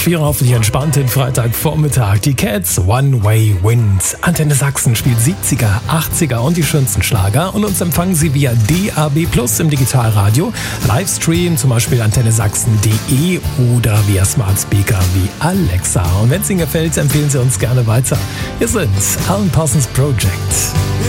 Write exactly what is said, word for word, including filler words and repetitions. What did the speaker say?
Queeren hoffentlich entspannten Freitagvormittag. Die Cats One Way Wind. Antenne Sachsen spielt siebziger, achtziger und die schönsten Schlager und uns empfangen sie via D A B Plus im Digitalradio, Livestream zum Beispiel antenne sachsen punkt de oder via Smart Speaker wie Alexa. Und wenn es Ihnen gefällt, empfehlen Sie uns gerne weiter. Hier sind Alan Parsons Project.